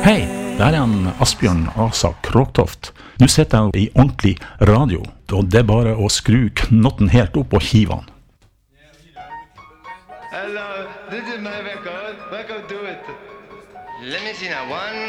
Hei, der han Asbjørn Asa Kråktoft. Nå sitter jeg i ordentlig radio, og det bare å skru knotten helt opp og hive han. Hello, this is my record. Welcome to it. Let me see now. 1,